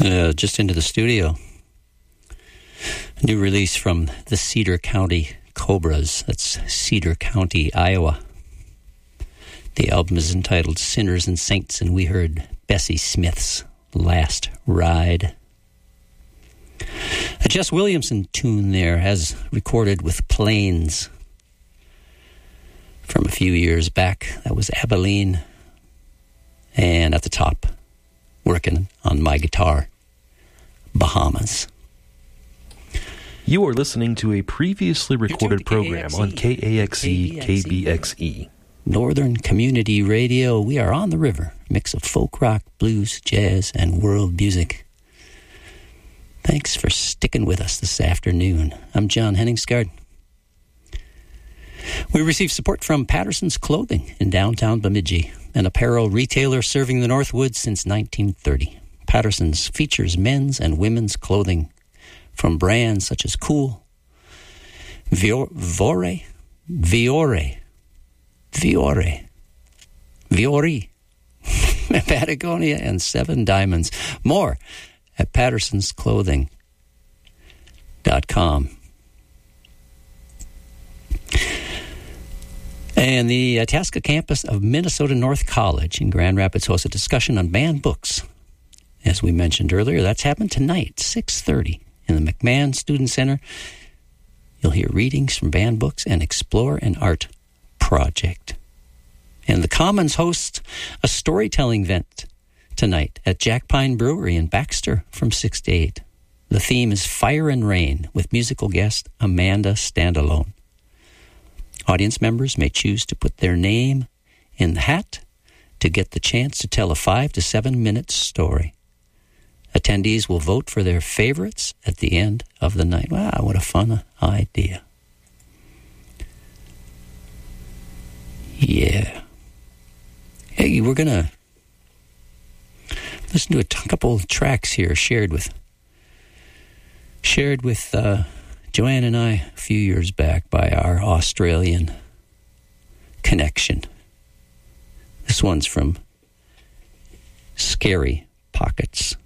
Just into the studio. A new release from the Cedar County Cobras. That's Cedar County, Iowa. The album is entitled Sinners and Saints, and we heard Bessie Smith's Last Ride. A Jess Williamson tune there, as recorded with Plains from a few years back. That was Abilene. And at the top, working on my guitar, Bahamas. You are listening to a previously recorded program on KAXE KBXE. Northern Community Radio. We are on the river. Mix of folk rock, blues, jazz, and world music. Thanks for sticking with us this afternoon. I'm John Henningsgaard. We received support from Patterson's Clothing in downtown Bemidji, an apparel retailer serving the Northwoods since 1930. Patterson's features men's and women's clothing from brands such as Cool, Viore, Patagonia, and Seven Diamonds. More at pattersonsclothing.com. And the Itasca campus of Minnesota North College in Grand Rapids hosts a discussion on banned books. As we mentioned earlier, that's happened tonight, 6:30, in the McMahon Student Center. You'll hear readings from banned books and explore an art project. And the Commons hosts a storytelling event tonight at Jack Pine Brewery in Baxter from 6 to 8. The theme is Fire and Rain with musical guest Amanda Standalone. Audience members may choose to put their name in the hat to get the chance to tell a 5 to 7 minute story. Attendees will vote for their favorites at the end of the night. Wow, what a fun idea. Yeah. Hey, we're going to listen to a couple of tracks here shared with Joanne and I a few years back by our Australian connection. This one's from Scary Pockets.